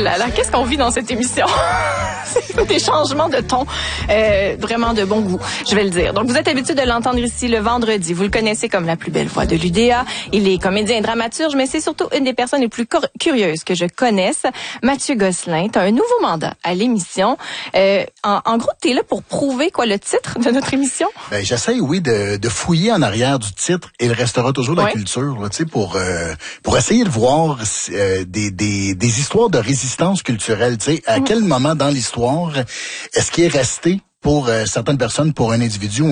là là, qu'est-ce qu'on vit dans cette émission? C'est des changements de ton, vraiment de bon goût, je vais le dire. Donc, vous êtes habitué de l'entendre ici le vendredi. Vous le connaissez comme la plus belle voix de l'UDA. Il est comédien et dramaturge, mais c'est surtout une des personnes les plus curieuses que je connaisse. Mathieu Gosselin, tu as un nouveau mandat à l'émission. En gros, tu es là pour prouver quoi, le titre de notre émission? Ben, j'essaye, oui, de fouiller en arrière du titre. Il restera toujours la culture, là, tu sais, pour essayer de voir des histoires de résistance culturelle, tu sais, à quel moment dans l'histoire est-ce qu'il est resté pour certaines personnes, pour un individu